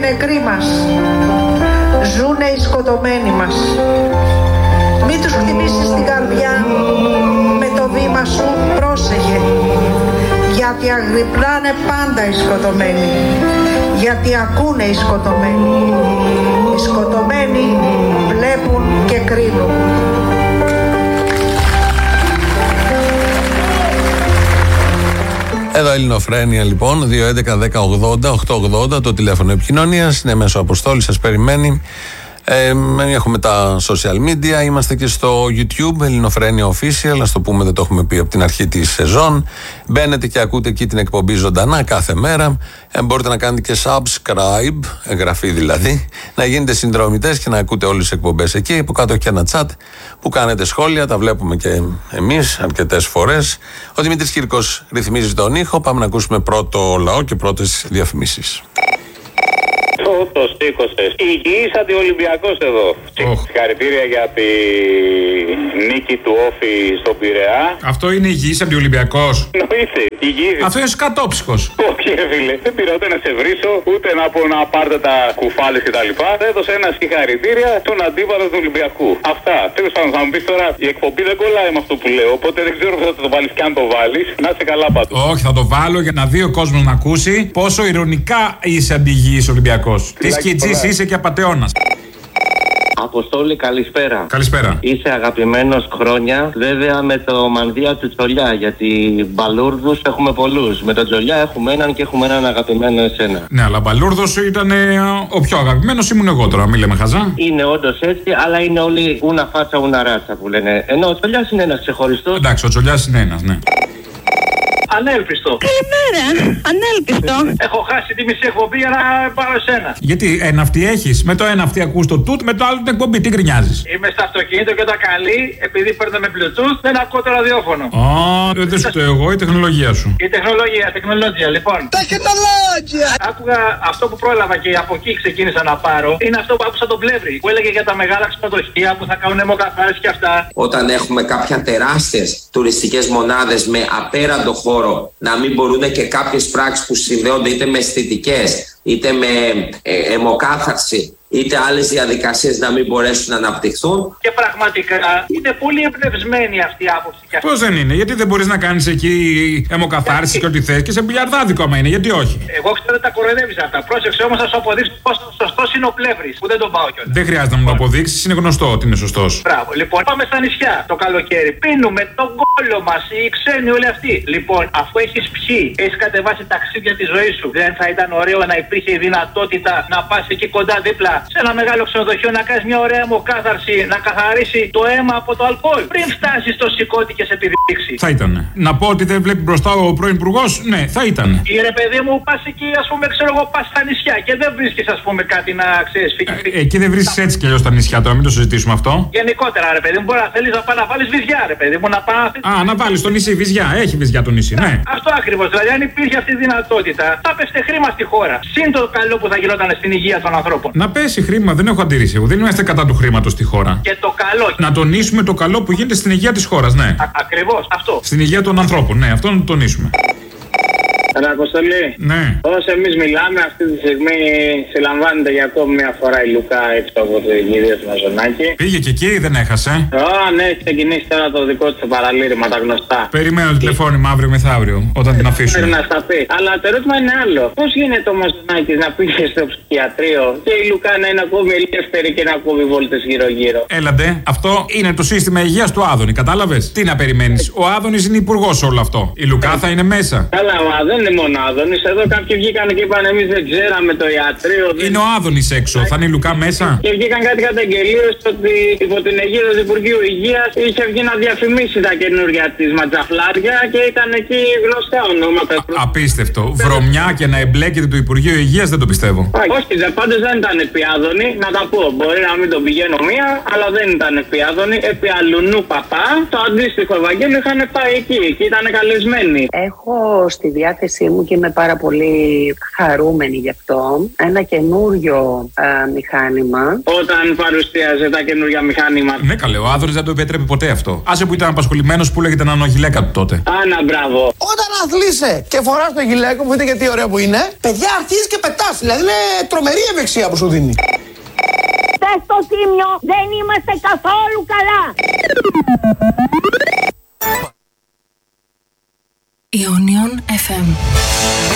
νεκροί μας. Ζουνε οι σκοτωμένοι μας. Μη τους χτυπήσεις την καρδιά με το βήμα σου, πρόσεχε. Γιατί αγρυπνάνε πάντα οι σκοτωμένοι. Γιατί ακούνε οι σκοτωμένοι. Οι σκοτωμένοι βλέπουν και κρίνουν. Εδώ Ελληνοφρένεια λοιπόν, 2.11.10.80.880 το τηλέφωνο επικοινωνίας, είναι μέσω αποστόλη, σας περιμένει. Έχουμε τα social media, είμαστε και στο YouTube, Ελληνοφρένεια Official, ας το πούμε, δεν το έχουμε πει από την αρχή της σεζόν. Μπαίνετε και ακούτε εκεί την εκπομπή ζωντανά κάθε μέρα. Μπορείτε να κάνετε και subscribe, εγγραφή δηλαδή, να γίνετε συνδρομητές και να ακούτε όλες τις εκπομπές εκεί. Από κάτω και ένα chat που κάνετε σχόλια, τα βλέπουμε και εμείς αρκετές φορές. Ο Δημήτρης Κύρκος ρυθμίζει τον ήχο. Πάμε να ακούσουμε πρώτο λαό και πρώτες διαφημίσεις. Το σήκωσες. Υγιής αντιολυμπιακός εδώ. Συγχαρητήρια για τη νίκη του Όφη στον Πειραιά. Αυτό είναι υγιής αντιολυμπιακός. Νοήστε, υγιής. Αυτό είναι σκατόψυχος. Όχι, φίλε. Δεν πήρα ούτε να σε βρίσω, ούτε να πω να πάρτε τα κουφάλες κτλ. Έδωσε ένα συγχαρητήρια στον αντίπαλο του Ολυμπιακού. Αυτά. Τέλος πάντων, θα μου πεις τώρα, η εκπομπή δεν κολλάει με αυτό που λέω. Οπότε δεν ξέρω αν θα το βάλεις και αν το βάλεις. Να είσαι καλά πάντως. Όχι, θα το βάλω για να δει ο κόσμος να ακούσει πόσο ηρωνικά είσαι αντιυγιής Ολυμπιακός. Τι σκιτζής είσαι και απατεώνας. Αποστόλη, καλησπέρα. Καλησπέρα. Είσαι αγαπημένος χρόνια, βέβαια με το μανδύα του Τσολιά, γιατί μπαλούρδους έχουμε πολλούς. Με τον Τσολιά έχουμε έναν και έχουμε έναν αγαπημένο εσένα. Ναι, αλλά μπαλούρδος ήταν ο πιο αγαπημένος, ήμουν εγώ τώρα, μην λέμε χαζά. Είναι όντως έτσι, αλλά είναι όλοι ούνα φάτσα, ούνα ράτσα που λένε. Ενώ ο Τσολιάς είναι ένας ξεχωριστός. Εντάξει, ο Τσολιάς είναι ένας, ναι. Ανέλπιστο. Καλημέρα. Ανέλπιστο. Έχω χάσει τη μισή εκπομπή για να πάρω εσένα. Γιατί ένα αυτή έχεις. Με το ένα αυτή ακούς το τούτ, με το άλλο την εκπομπή. Τι γκρινιάζεις. Είμαι στο αυτοκίνητο και όταν καλεί, επειδή παίρνω με Bluetooth, δεν ακούω το ραδιόφωνο. Δεν σου το εγώ, η τεχνολογία σου. Η τεχνολογία, λοιπόν. Τεχνολόγια. Άκουγα αυτό που πρόλαβα και από εκεί ξεκίνησα να πάρω. Είναι αυτό που άκουσα τον Πλεύρη. Που έλεγε για τα μεγάλα ξενοδοχεία που θα κάνουν αιμοκαθάριση και αυτά. Όταν έχουμε κάποια τεράστιες τουριστικές μονάδες με απέραντο χώρο, να μην μπορούν και κάποιες πράξεις που συνδέονται είτε με αισθητικές, είτε με αιμοκάθαρση, είτε άλλες διαδικασίες να μην μπορέσουν να αναπτυχθούν. Και πραγματικά είναι πολύ εμπνευσμένη αυτή η άποψη. Πώς δεν είναι, γιατί δεν μπορείς να κάνεις εκεί αιμοκαθάριση και ό,τι θες και σε μπιλιαρδάδικο άμα είναι, γιατί όχι. Εγώ ξέρω ότι τα κοροϊδεύεις αυτά. Πρόσεξε όμως να σου αποδείξω πόσο σωστός είναι ο Πλεύρης, που δεν τον πάω κιόλας. Δεν χρειάζεται να μου το αποδείξεις, είναι γνωστό ότι είναι σωστός. Μπράβο, λοιπόν, πάμε στα νησιά το καλοκαίρι. Πίνουμε τον κόλλο μας, οι ξένοι όλοι αυτοί. Λοιπόν, αφού έχεις πιει, έχεις κατεβάσει ταξίδια τη ζωή σου, δεν θα ήταν ωραίο να υπήρχε η δυνατότητα να πας εκεί κοντά δίπλα σε ένα μεγάλο ξενοδοχείο να κάνεις μια ωραία αιμοκάθαρση, να καθαρίσει το αίμα από το αλκοόλ πριν φτάσεις στο σηκώτη και σε επιδείξει. Θα ήτανε. Να πω ότι δεν βλέπει μπροστά ο πρώην υπουργός, ναι, θα ήτανε. Κύριε παιδί μου, πας εκεί, ας πούμε, ξέρω εγώ, πας στα νησιά και δεν βρίσκεις, ας πούμε, κάτι να ξέρεις. Εκεί δεν βρίσκεις έτσι κι αλλιώς τα νησιά τώρα, μην το συζητήσουμε αυτό. Γενικότερα, ρε παιδί μου, μπορεί να θέλεις να πάει να βάλεις βυζιά, ρε παιδί μου, να πάει. Να βάλεις το νησί βυζιά, έχει βυζιά το νησί, ναι. Αυτό ακριβώς. Δηλαδή, αν υπήρχε αυτή η δυνατότητα, θα πέφτε χρήμα στη χώρα. Συν το καλό που θα γινόταν στην υγεία των ανθρώπων. Να πέσει χρήμα, δεν έχω αντίρρηση. Εγώ δεν είμαστε κατά του χρήματος στη χώρα. Και το καλό. Να τονίσουμε το καλό που γίνεται στην υγεία της χώρας, ναι. Ακριβώς, αυτό. Στην υγεία των ανθρώπων, ναι, αυτό να το τονίσουμε. Αποστολή. Ναι. Όσο εμείς μιλάμε, αυτή τη στιγμή συλλαμβάνεται για ακόμη μια φορά η Λουκά έξω από το γυρίο του Μαζονάκη. Πήγε και εκεί, δεν έχασε. Ναι, έχει ξεκινήσει τώρα το δικό του παραλήρημα, τα γνωστά. Περιμένω το τηλεφώνημα αύριο μεθαύριο, όταν την αφήσουμε. Να στα πει. Αλλά το ερώτημα είναι άλλο. Πώς γίνεται ο Μαζονάκης να πήγε στο ψυχιατρίο και η Λουκά να είναι ακόμη ελεύθερη και να ακόμη βόλτες γύρω-γύρω. Έλαντε, αυτό είναι το σύστημα υγείας του Άδωνη, κατάλαβες. Τι να περιμένεις. Ο Άδωνης είναι υπουργός σε όλο αυτό. Η Λουκά θα είναι μέσα. Καλά, δεν είναι μόνο Άδωνης. Εδώ κάποιοι βγήκαν και είπαν εμείς δεν ξέραμε το ιατρείο. Είναι ο Άδωνης έξω. Θα είναι η Λουκά μέσα. Και βγήκαν κάτι καταγγελίες ότι υπό την αιγύδα του Υπουργείου Υγείας είχε βγει να διαφημίσει τα καινούργια της ματζαφλάρια και ήταν εκεί γνωστά ονόματα. Απίστευτο. Βρωμιά και να εμπλέκεται το Υπουργείο Υγείας δεν το πιστεύω. Όχι, πάντως δεν ήταν επί Άδωνη, να τα πω. Μπορεί να μην τον πηγαίνω μία, αλλά δεν ήταν επί Άδωνη. Επί Αλουνού Παπά, το αντίστοιχο Ευαγγέλιο είχαν πάει εκεί. Εκεί ήταν καλεσμένοι. Έχω στη διάθεση διάθεσή μου και είμαι πάρα πολύ χαρούμενη γι' αυτό. Ένα καινούριο μηχάνημα. Όταν παρουσίαζε τα καινούργια μηχανήματα. Ναι, καλέ, ο Άδωρης δεν το επέτρεπε ποτέ αυτό. Άσε που ήταν απασχολημένος που λέγεται νανογιλέκα του τότε. Άνα, μπράβο. Όταν αθλείσαι και φοράς το γυλαίκο μου, δείτε γιατί ωραίο που είναι. Παιδιά, αρχίζεις και πετάς. Δηλαδή είναι τρομερή ευεξία που σου δίνει. Στο Τίμιο δεν είμαστε καθόλου καλά. Ionion FM.